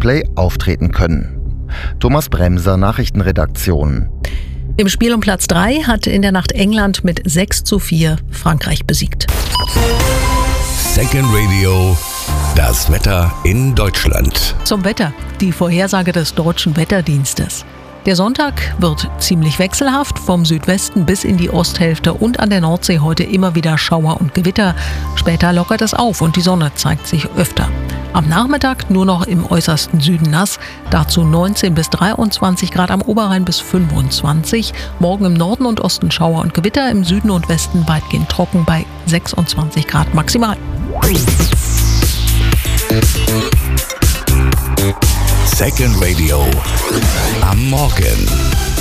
Powerplay auftreten können. Thomas Bremser, Nachrichtenredaktion. Im Spiel um Platz 3 hat in der Nacht England mit 6:4 Frankreich besiegt. Second Radio, das Wetter in Deutschland. Zum Wetter, die Vorhersage des Deutschen Wetterdienstes. Der Sonntag wird ziemlich wechselhaft, vom Südwesten bis in die Osthälfte und an der Nordsee heute immer wieder Schauer und Gewitter. Später lockert es auf und die Sonne zeigt sich öfter. Am Nachmittag nur noch im äußersten Süden nass, dazu 19 bis 23 Grad am Oberrhein bis 25. Morgen im Norden und Osten Schauer und Gewitter, im Süden und Westen weitgehend trocken bei 26 Grad maximal. Second Radio am Morgen.